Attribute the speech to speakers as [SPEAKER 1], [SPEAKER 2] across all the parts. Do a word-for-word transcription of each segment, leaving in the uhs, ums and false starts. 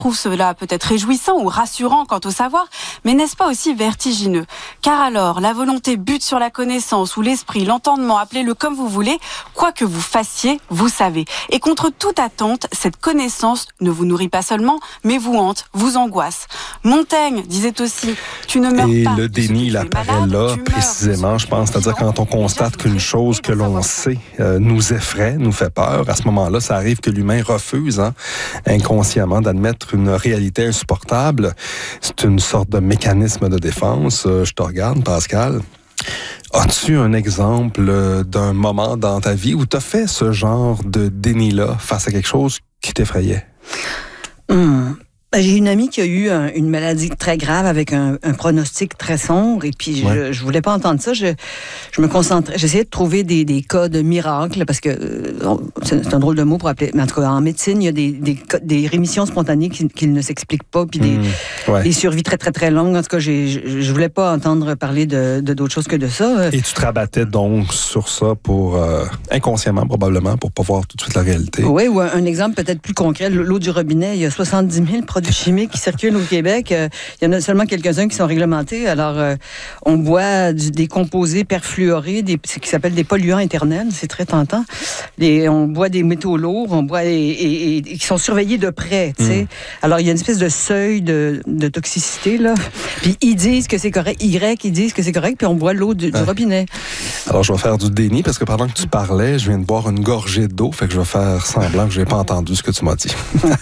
[SPEAKER 1] trouve cela peut-être réjouissant ou rassurant quant au savoir, mais n'est-ce pas aussi vertigineux? Car alors, la volonté bute sur la connaissance ou l'esprit, l'entendement, appelez-le comme vous voulez, quoi que vous fassiez, vous savez. Et contre toute attente, cette connaissance ne vous nourrit pas seulement, mais vous hante, vous angoisse. Montaigne disait aussi, tu ne meurs
[SPEAKER 2] Et
[SPEAKER 1] pas.
[SPEAKER 2] Et le déni, il apparaît là, précisément, je pense. C'est-à-dire quand on constate qu'une chose que l'on sait euh, nous effraie, nous fait peur, à ce moment-là, ça arrive que l'humain refuse, hein, inconsciemment, d'admettre une réalité insupportable. C'est une sorte de mécanisme de défense. Euh, je te regarde, Pascal. As-tu un exemple d'un moment dans ta vie où tu as fait ce genre de déni-là face à quelque chose qui t'effrayait?
[SPEAKER 3] Hum. J'ai une amie qui a eu un, une maladie très grave avec un, un pronostic très sombre et puis ouais. je, je voulais pas entendre ça. Je, je me concentrais, j'essayais de trouver des, des cas de miracles parce que euh, c'est un drôle de mot pour appeler. Mais en tout cas, en médecine, il y a des, des, des rémissions spontanées qui, qui ne s'expliquent pas puis des, mmh, ouais. des survies très très très longues. En tout cas, j'ai, je, je voulais pas entendre parler de, de d'autres choses que de ça.
[SPEAKER 2] Et tu te rabattais donc sur ça pour euh, inconsciemment probablement pour pas voir tout de suite la réalité.
[SPEAKER 3] Oui, ou un, un exemple peut-être plus concret. L'eau du robinet, il y a soixante-dix mille produits chimiques qui circulent au Québec. Euh, il y en a seulement quelques-uns qui sont réglementés. Alors, euh, on boit du, des composés perfluorés, des, ce qui s'appelle des polluants éternels. C'est très tentant. Les, on boit des métaux lourds, on boit et, et, et qui sont surveillés de près. Tu sais. Mmh. Alors, il y a une espèce de seuil de, de toxicité là. Puis ils disent que c'est correct. Y, ils disent que c'est correct. Puis on boit l'eau du, du ah. robinet.
[SPEAKER 2] Alors, je vais faire du déni parce que pendant que tu parlais, je viens de boire une gorgée d'eau. Fait que je vais faire semblant que je n'ai pas entendu ce que tu m'as dit.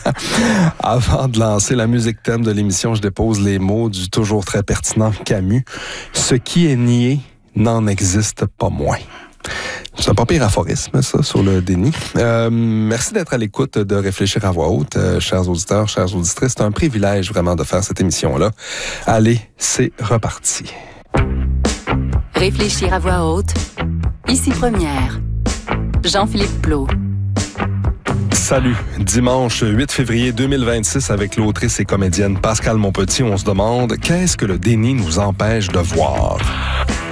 [SPEAKER 2] Avant de lancer la musique thème de l'émission, je dépose les mots du toujours très pertinent Camus. Ce qui est nié n'en existe pas moins. C'est un pas pire aphorisme, ça, sur le déni. Euh, merci d'être à l'écoute de Réfléchir à voix haute, euh, chers auditeurs, chères auditrices. C'est un privilège vraiment de faire cette émission-là. Allez, c'est reparti.
[SPEAKER 4] Réfléchir à voix haute, ici Première. Jean-Philippe Plot.
[SPEAKER 2] Salut, dimanche huit février deux mille vingt-six avec l'autrice et comédienne Pascale Monpetit, on se demande qu'est-ce que le déni nous empêche de voir?